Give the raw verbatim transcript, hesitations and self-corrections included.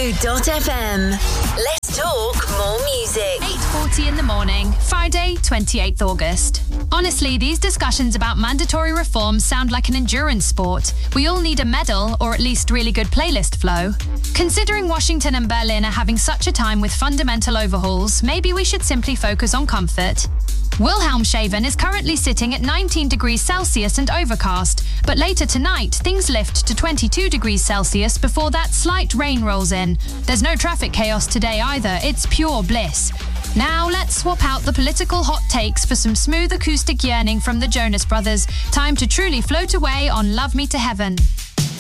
Mood dot f m. Let's talk more music. eight forty in the morning, Friday, twenty-eighth August. Honestly, these discussions about mandatory reforms sound like an endurance sport. We all need a medal, or at least really good playlist flow. Considering Washington and Berlin are having such a time with fundamental overhauls, maybe we should simply focus on comfort. Wilhelmshaven is currently sitting at nineteen degrees Celsius and overcast, but later tonight things lift to twenty-two degrees Celsius before that slight rain rolls in. There's no traffic chaos today either, it's pure bliss. Now let's swap out the political hot takes for some smooth acoustic yearning from the Jonas Brothers. Time to truly float away on Love Me to Heaven.